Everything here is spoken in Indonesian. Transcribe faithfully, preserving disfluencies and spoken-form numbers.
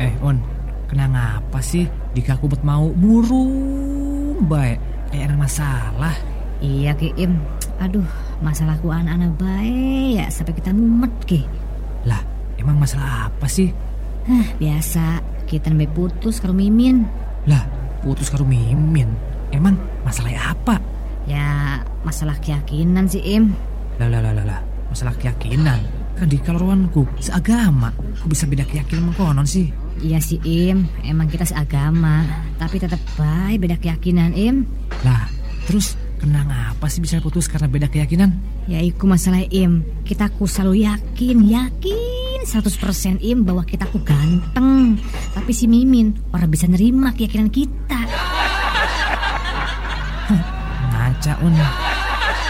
Eh On, kenang apa sih? Dika aku bet mau burung baik kayak ada masalah. Iya Ki Im, aduh masalahku anak-anak baik ya sampai kita mumet Ki. Lah emang masalah apa sih? Hah biasa, kita nembe putus karo Mimin. Lah putus karo Mimin, emang masalahnya apa? Ya masalah keyakinan sih Im. Lah lah lah lah, lah. Masalah keyakinan. Kan di kalorwanku seagama, kok bisa beda keyakinan mengkonon sih? Iya sih Im, emang kita seagama, tapi tetap baik beda keyakinan Im. Lah terus kenang apa sih bisa putus karena beda keyakinan? Ya iku masalah Im, kita ku selalu yakin, yakin seratus persen Im bahwa kita ku ganteng. Tapi si Mimin orang bisa nerima keyakinan kita. Ngaca Un.